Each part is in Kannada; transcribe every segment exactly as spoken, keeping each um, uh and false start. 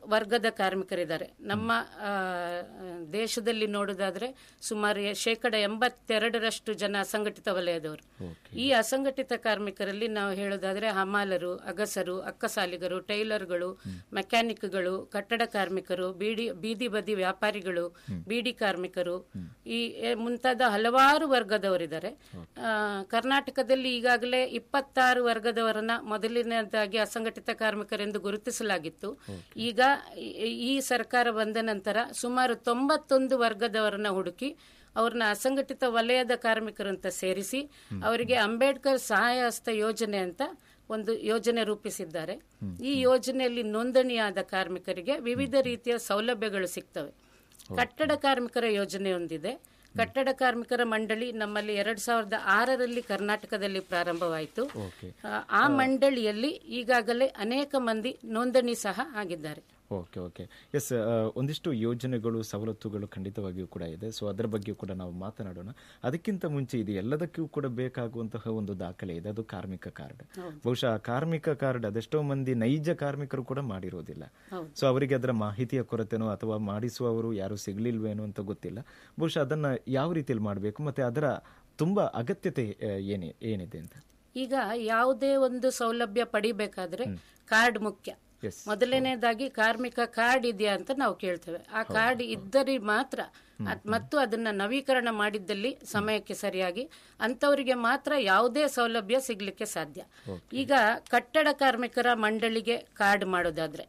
ವರ್ಗದ ಕಾರ್ಮಿಕರಿದ್ದಾರೆ. ನಮ್ಮ ದೇಶದಲ್ಲಿ ನೋಡುವುದಾದ್ರೆ ಸುಮಾರು ಶೇಕಡ ಎಂಬತ್ತೆರಡರಷ್ಟು ಜನ ಅಸಂಘಟಿತ ವಲಯದವರು. ಈ ಅಸಂಘಟಿತ ಕಾರ್ಮಿಕರಲ್ಲಿ ನಾವು ಹೇಳೋದಾದ್ರೆ ಹಮಾಲರು, ಅಗಸರು, ಅಕ್ಕಸಾಲಿಗರು, ಟೈಲರ್ಗಳು, ಮೆಕ್ಯಾನಿಕ್ಗಳು, ಕಟ್ಟಡ ಕಾರ್ಮಿಕರು, ಬೀಡಿ ಬೀದಿ ಬದಿ ವ್ಯಾಪಾರಿಗಳು, ಬೀಡಿ ಕಾರ್ಮಿಕರು, ಈ ಮುಂತಾದ ಹಲವಾರು ವರ್ಗದವರಿದ್ದಾರೆ. ಕರ್ನಾಟಕದಲ್ಲಿ ಈಗಾಗಲೇ ಇಪ್ಪತ್ತಾರು ವರ್ಗದವರನ್ನ ಮೊದಲಿನದಾಗಿ ಅಸಂಘಟಿತ ಕಾರ್ಮಿಕರೆಂದು ಗುರುತಿಸಲಾಗಿತ್ತು. ಈಗ ಈ ಸರ್ಕಾರ ಬಂದ ನಂತರ ಸುಮಾರು ತೊಂಬತ್ತೊಂದು ವರ್ಗದವರನ್ನ ಹುಡುಕಿ ಅವ್ರನ್ನ ಅಸಂಘಟಿತ ವಲಯದ ಕಾರ್ಮಿಕರು ಅಂತ ಸೇರಿಸಿ ಅವರಿಗೆ ಅಂಬೇಡ್ಕರ್ ಸಹಾಯ ಹಸ್ತ ಯೋಜನೆ ಅಂತ ಒಂದು ಯೋಜನೆ ರೂಪಿಸಿದ್ದಾರೆ. ಈ ಯೋಜನೆಯಲ್ಲಿ ನೋಂದಣಿಯಾದ ಕಾರ್ಮಿಕರಿಗೆ ವಿವಿಧ ರೀತಿಯ ಸೌಲಭ್ಯಗಳು ಸಿಗ್ತವೆ. ಕಟ್ಟಡ ಕಾರ್ಮಿಕರ ಯೋಜನೆ ಒಂದಿದೆ. ಕಟ್ಟಡ ಕಾರ್ಮಿಕರ ಮಂಡಳಿ ನಮ್ಮಲ್ಲಿ ಎರಡ್ ಸಾವಿರದ ಆರರಲ್ಲಿ ಕರ್ನಾಟಕದಲ್ಲಿ ಪ್ರಾರಂಭವಾಯಿತು. ಆ ಮಂಡಳಿಯಲ್ಲಿ ಈಗಾಗಲೇ ಅನೇಕ ಮಂದಿ ನೋಂದಣಿ ಸಹ ಆಗಿದ್ದಾರೆ. ಓಕೆ ಓಕೆ ಎಸ್ ಒಂದಿಷ್ಟು ಯೋಜನೆಗಳು, ಸವಲತ್ತುಗಳು ಖಂಡಿತವಾಗಿಯೂ ಕೂಡ ಇದೆ. ಸೊ ಅದರ ಬಗ್ಗೆ ಕೂಡ ನಾವು ಮಾತನಾಡೋಣ. ಅದಕ್ಕಿಂತ ಮುಂಚೆ ಇದು ಎಲ್ಲದಕ್ಕೂ ಕೂಡ ಬೇಕಾಗುವಂತಹ ಒಂದು ದಾಖಲೆ ಇದೆ, ಅದು ಕಾರ್ಮಿಕ ಕಾರ್ಡ್. ಬಹುಶಃ ಕಾರ್ಮಿಕ ಕಾರ್ಡ್ ಅದೆಷ್ಟೋ ಮಂದಿ ನೈಜ ಕಾರ್ಮಿಕರು ಕೂಡ ಮಾಡಿರೋದಿಲ್ಲ. ಸೊ ಅವರಿಗೆ ಅದರ ಮಾಹಿತಿಯ ಕೊರತೆನೋ ಅಥವಾ ಮಾಡಿಸುವವರು ಯಾರು ಸಿಗ್ಲಿಲ್ವೇನೋ ಅಂತ ಗೊತ್ತಿಲ್ಲ. ಬಹುಶಃ ಅದನ್ನ ಯಾವ ರೀತಿಯಲ್ಲಿ ಮಾಡಬೇಕು ಮತ್ತೆ ಅದರ ತುಂಬಾ ಅಗತ್ಯತೆ ಏನೇ ಏನಿದೆ ಅಂತ. ಈಗ ಯಾವುದೇ ಒಂದು ಸೌಲಭ್ಯ ಪಡಿಬೇಕಾದ್ರೆ ಕಾರ್ಡ್ ಮುಖ್ಯ. ಮೊದಲನೇದಾಗಿ ಕಾರ್ಮಿಕ ಕಾರ್ಡ್ ಇದೆಯಾ ಅಂತ ನಾವು ಕೇಳ್ತೇವೆ. ಆ ಕಾರ್ಡ್ ಇದ್ದರೆ ಮಾತ್ರ ಮತ್ತು ಅದನ್ನ ನವೀಕರಣ ಮಾಡಿದ್ದಲ್ಲಿ ಸಮಯಕ್ಕೆ ಸರಿಯಾಗಿ ಅಂತವರಿಗೆ ಮಾತ್ರ ಯಾವುದೇ ಸೌಲಭ್ಯ ಸಿಗ್ಲಿಕ್ಕೆ ಸಾಧ್ಯ. ಈಗ ಕಟ್ಟಡ ಕಾರ್ಮಿಕರ ಮಂಡಳಿಗೆ ಕಾರ್ಡ್ ಮಾಡೋದಾದ್ರೆ,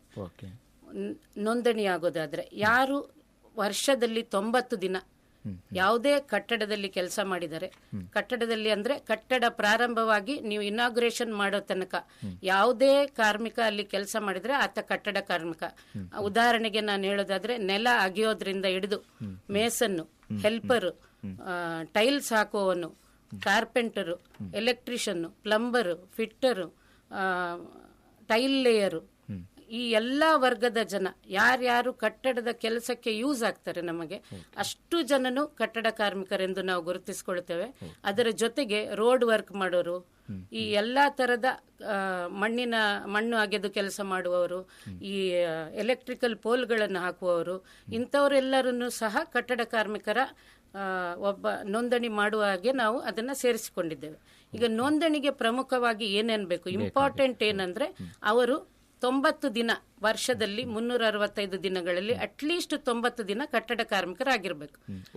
ನೋಂದಣಿ ಆಗೋದಾದ್ರೆ, ಯಾರು ವರ್ಷದಲ್ಲಿ ತೊಂಬತ್ತು ದಿನ ಯಾವುದೇ ಕಟ್ಟಡದಲ್ಲಿ ಕೆಲಸ ಮಾಡಿದರೆ, ಕಟ್ಟಡದಲ್ಲಿ ಅಂದ್ರೆ ಕಟ್ಟಡ ಪ್ರಾರಂಭವಾಗಿ ನೀವು ಇನಾಗ್ರೇಷನ್ ಮಾಡೋ ತನಕ ಯಾವುದೇ ಕಾರ್ಮಿಕ ಅಲ್ಲಿ ಕೆಲಸ ಮಾಡಿದ್ರೆ ಆತ ಕಟ್ಟಡ ಕಾರ್ಮಿಕ. ಉದಾಹರಣೆಗೆ ನಾನು ಹೇಳೋದಾದ್ರೆ, ನೆಲ ಅಗಿಯೋದ್ರಿಂದ ಹಿಡಿದು ಮೇಸನ್ನು, helper, tiles ಹಾಕುವವನು, carpenter, electrician, plumber, fitter, tail layer, ಈ ಎಲ್ಲಾ ವರ್ಗದ ಜನ ಯಾರ್ಯಾರು ಕಟ್ಟಡದ ಕೆಲಸಕ್ಕೆ ಯೂಸ್ ಆಗ್ತಾರೆ ನಮಗೆ ಅಷ್ಟು ಜನನು ಕಟ್ಟಡ ಕಾರ್ಮಿಕರೆಂದು ನಾವು ಗುರುತಿಸಿಕೊಳ್ತೇವೆ. ಅದರ ಜೊತೆಗೆ ರೋಡ್ ವರ್ಕ್ ಮಾಡೋರು, ಈ ಎಲ್ಲಾ ತರದ ಮಣ್ಣಿನ ಮಣ್ಣು ಅಗೆದು ಕೆಲಸ ಮಾಡುವವರು, ಈ ಎಲೆಕ್ಟ್ರಿಕಲ್ ಪೋಲ್ಗಳನ್ನು ಹಾಕುವವರು, ಇಂಥವರೆಲ್ಲರನ್ನು ಸಹ ಕಟ್ಟಡ ಕಾರ್ಮಿಕರ ಒಬ್ಬ ನೋಂದಣಿ ಮಾಡುವ ಹಾಗೆ ನಾವು ಅದನ್ನ ಸೇರಿಸಿಕೊಂಡಿದ್ದೇವೆ. ಈಗ ನೋಂದಣಿಗೆ ಪ್ರಮುಖವಾಗಿ ಏನೇನ್ ಬೇಕು, ಇಂಪಾರ್ಟೆಂಟ್ ಏನಂದ್ರೆ ಅವರು ತೊಂಬತ್ತು ದಿನ ವರ್ಷದಲ್ಲಿ ಮುನ್ನೂರ ಅರವತ್ತೈದು ದಿನಗಳಲ್ಲಿ ಅಟ್ಲೀಸ್ಟ್ ತೊಂಬತ್ತು ದಿನ ಕಟ್ಟಡ ಕಾರ್ಮಿಕರಾಗಿರ್ಬೇಕು.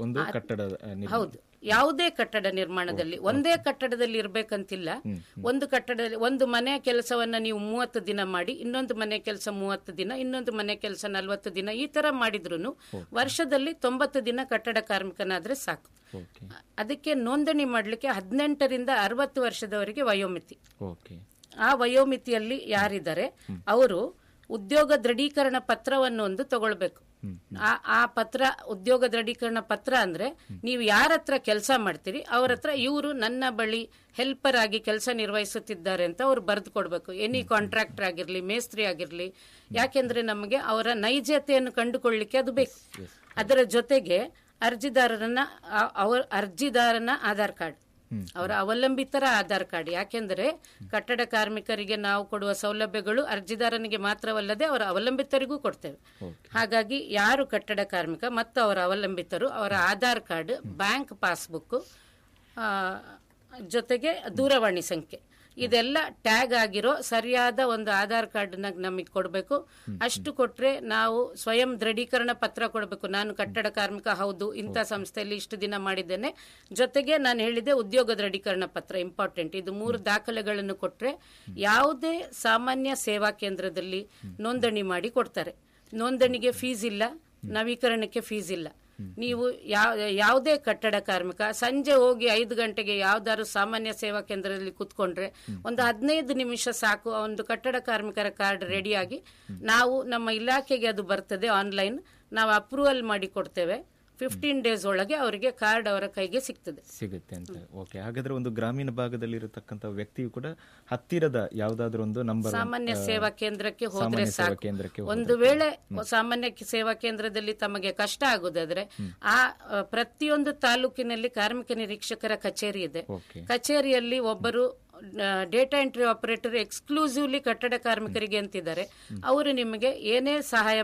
ಹೌದು, ಯಾವುದೇ ಕಟ್ಟಡ ನಿರ್ಮಾಣದಲ್ಲಿ ಒಂದೇ ಕಟ್ಟಡದಲ್ಲಿ ಇರ್ಬೇಕಂತಿಲ್ಲ. ಒಂದು ಕಟ್ಟಡದಲ್ಲಿ ಒಂದು ಮನೆ ಕೆಲಸವನ್ನ ನೀವು ಮೂವತ್ತು ದಿನ ಮಾಡಿ, ಇನ್ನೊಂದು ಮನೆ ಕೆಲಸ ಮೂವತ್ತು ದಿನ, ಇನ್ನೊಂದು ಮನೆ ಕೆಲಸ ನಲ್ವತ್ತು ದಿನ, ಈ ತರ ಮಾಡಿದ್ರು ವರ್ಷದಲ್ಲಿ ತೊಂಬತ್ತು ದಿನ ಕಟ್ಟಡ ಕಾರ್ಮಿಕನಾದ್ರೆ ಸಾಕು. ಅದಕ್ಕೆ ನೋಂದಣಿ ಮಾಡ್ಲಿಕ್ಕೆ ಹದಿನೆಂಟರಿಂದ ಅರವತ್ತು ವರ್ಷದವರೆಗೆ ವಯೋಮಿತಿ. ಆ ವಯೋಮಿತಿಯಲ್ಲಿ ಯಾರಿದ್ದಾರೆ ಅವರು ಉದ್ಯೋಗ ದೃಢೀಕರಣ ಪತ್ರವನ್ನು ಒಂದು ತಗೊಳ್ಬೇಕು. ಆ ಆ ಪತ್ರ, ಉದ್ಯೋಗ ದೃಢೀಕರಣ ಪತ್ರ ಅಂದ್ರೆ ನೀವು ಯಾರ ಹತ್ರ ಕೆಲಸ ಮಾಡ್ತೀರಿ ಅವ್ರ ಹತ್ರ ಇವರು ನನ್ನ ಬಳಿ ಹೆಲ್ಪರ್ ಆಗಿ ಕೆಲಸ ನಿರ್ವಹಿಸುತ್ತಿದ್ದಾರೆ ಅಂತ ಅವ್ರು ಬರೆದು ಕೊಡ್ಬೇಕು. ಎನಿ ಕಾಂಟ್ರಾಕ್ಟರ್ ಆಗಿರ್ಲಿ, ಮೇಸ್ತ್ರಿ ಆಗಿರ್ಲಿ, ಯಾಕೆಂದ್ರೆ ನಮಗೆ ಅವರ ನೈಜತೆಯನ್ನು ಕಂಡುಕೊಳ್ಳಿಕ್ಕೆ ಅದು ಬೇಕು. ಅದರ ಜೊತೆಗೆ ಅರ್ಜಿದಾರರನ್ನ ಅವರ ಅರ್ಜಿದಾರನ ಆಧಾರ್ ಕಾರ್ಡ್, ಅವರ ಅವಲಂಬಿತರ ಆಧಾರ್ ಕಾರ್ಡ್. ಯಾಕೆಂದ್ರೆ ಕಟ್ಟಡ ಕಾರ್ಮಿಕರಿಗೆ ನಾವು ಕೊಡುವ ಸೌಲಭ್ಯಗಳು ಅರ್ಜಿದಾರನಿಗೆ ಮಾತ್ರವಲ್ಲದೆ ಅವರ ಅವಲಂಬಿತರಿಗೂ ಕೊಡ್ತೇವೆ. ಹಾಗಾಗಿ ಯಾರು ಕಟ್ಟಡ ಕಾರ್ಮಿಕ ಮತ್ತು ಅವರ ಅವಲಂಬಿತರು, ಅವರ ಆಧಾರ್ ಕಾರ್ಡ್, ಬ್ಯಾಂಕ್ ಪಾಸ್ಬುಕ್, ಜೊತೆಗೆ ದೂರವಾಣಿ ಸಂಖ್ಯೆ, ಇದೆಲ್ಲ ಟ್ಯಾಗ್ ಆಗಿರೋ ಸರಿಯಾದ ಒಂದು ಆಧಾರ್ ಕಾರ್ಡ್ ನಮಗೆ ಕೊಡಬೇಕು. ಅಷ್ಟು ಕೊಟ್ರೆ ನಾವು ಸ್ವಯಂ ದೃಢೀಕರಣ ಪತ್ರ ಕೊಡಬೇಕು. ನಾನು ಕಟ್ಟಡ ಕಾರ್ಮಿಕ ಹೌದು, ಇಂಥ ಸಂಸ್ಥೆಯಲ್ಲಿ ಇಷ್ಟು ದಿನ ಮಾಡಿದ್ದೇನೆ, ಜೊತೆಗೆ ನಾನು ಹೇಳಿದೆ ಉದ್ಯೋಗ ದೃಢೀಕರಣ ಪತ್ರ ಇಂಪಾರ್ಟೆಂಟ್. ಇದು ಮೂರು ದಾಖಲೆಗಳನ್ನು ಕೊಟ್ರೆ ಯಾವುದೇ ಸಾಮಾನ್ಯ ಸೇವಾ ಕೇಂದ್ರದಲ್ಲಿ ನೋಂದಣಿ ಮಾಡಿ ಕೊಡ್ತಾರೆ. ನೋಂದಣಿಗೆ ಫೀಸ್ ಇಲ್ಲ, ನವೀಕರಣಕ್ಕೆ ಫೀಸ್ ಇಲ್ಲ. ನೀವು ಯಾವುದೇ ಕಟ್ಟಡ ಕಾರ್ಮಿಕ ಸಂಜೆ ಹೋಗಿ ಐದು ಗಂಟೆಗೆ ಯಾವ್ದಾದ್ರು ಸಾಮಾನ್ಯ ಸೇವಾ ಕೇಂದ್ರದಲ್ಲಿ ಕೂತ್ಕೊಂಡ್ರೆ ಒಂದು ಹದಿನೈದು ನಿಮಿಷ ಸಾಕು, ಒಂದು ಕಟ್ಟಡ ಕಾರ್ಮಿಕರ ಕಾರ್ಡ್ ರೆಡಿಯಾಗಿ ನಾವು ನಮ್ಮ ಇಲಾಖೆಗೆ ಅದು ಬರ್ತದೆ ಆನ್ಲೈನ್, ನಾವು ಅಪ್ರೂವಲ್ ಮಾಡಿ ಕೊಡ್ತೇವೆ. ಫಿಫ್ಟೀನ್ ಡೇಸ್ ಒಳಗೆ ಅವರಿಗೆ ಕಾರ್ಡ್ ಅವರ ಕೈಗೆ ಸಿಗ್ತದೆ ಸಿಗುತ್ತೆ ಅಂತ. ಓಕೆ, ಹಾಗಾದ್ರೆ ಒಂದು ಗ್ರಾಮೀಣ ಭಾಗದಲ್ಲಿ ಇರತಕ್ಕಂತ ವ್ಯಕ್ತಿಯು ಕೂಡ ಹತ್ತಿರದ ಯಾವ್ದಾದ್ರು ಒಂದು ನಂಬರ್ ಸಾಮಾನ್ಯ ಸೇವಾ ಕೇಂದ್ರಕ್ಕೆ ಹೋದ್ರೆ ಸಾಕು. ಒಂದು ವೇಳೆ ಸಾಮಾನ್ಯ ಸೇವಾ ಕೇಂದ್ರದಲ್ಲಿ ತಮಗೆ ಕಷ್ಟ ಆಗುದಾದ್ರೆ ಆ ಪ್ರತಿಯೊಂದು ತಾಲೂಕಿನಲ್ಲಿ ಕಾರ್ಮಿಕ ನಿರೀಕ್ಷಕರ ಕಚೇರಿ ಇದೆ. ಕಚೇರಿಯಲ್ಲಿ ಒಬ್ಬರು ಡೇಟಾ ಎಂಟ್ರಿ ಆಪರೇಟರ್ ಎಕ್ಸ್ಕ್ಲೂಸಿವ್ಲಿ ಕಟ್ಟಡ ಕಾರ್ಮಿಕರಿಗೆ ಅಂತಿದ್ದಾರೆ. ಅವರು ನಿಮಗೆ ಏನೇ ಸಹಾಯ